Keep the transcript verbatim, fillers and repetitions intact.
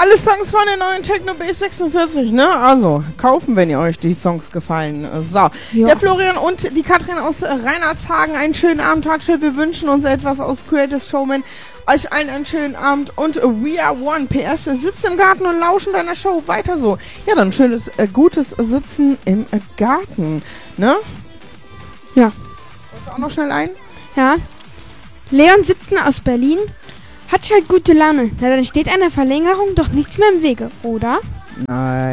Alle Songs von der neuen Techno Base sechsundvierzig, ne? Also, kaufen, wenn ihr euch die Songs gefallen. So, ja. Der Florian und die Katrin aus Reinhardshagen, einen schönen Abend, Tagschild. Wir wünschen uns etwas aus Creative Showman. Euch allen einen schönen Abend und We Are One. P S, sitzt im Garten und lauschen deiner Show. Weiter so. Ja, dann schönes, äh, gutes Sitzen im äh, Garten, ne? Ja. Wolltest du auch noch schnell ein? Ja. Leon siebzehn aus Berlin. Hat halt gute Laune. Na, dann steht einer Verlängerung doch nichts mehr im Wege, oder? Nein.